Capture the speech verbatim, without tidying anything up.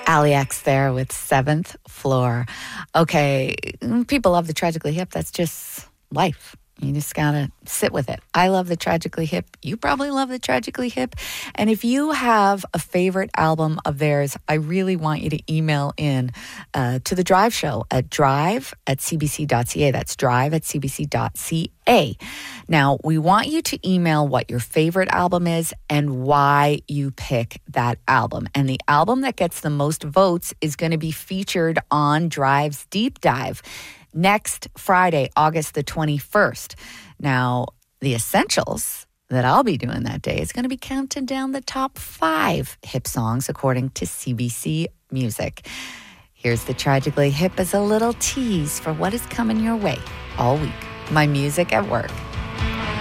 Ali X there with Seventh Floor. Okay, people love the Tragically Hip. That's just life. You just gotta sit with it. I love the Tragically Hip. You probably love the Tragically Hip. And if you have a favorite album of theirs, I really want you to email in uh, to the Drive Show at drive at c b c dot c a. That's drive at c b c dot c a. Now, we want you to email what your favorite album is and why you pick that album. And the album that gets the most votes is going to be featured on Drive's Deep Dive next Friday, August the twenty-first. Now, the essentials that I'll be doing that day is going to be counting down the top five hip songs according to C B C Music. Here's the Tragically Hip as a little tease for what is coming your way all week. My music at work.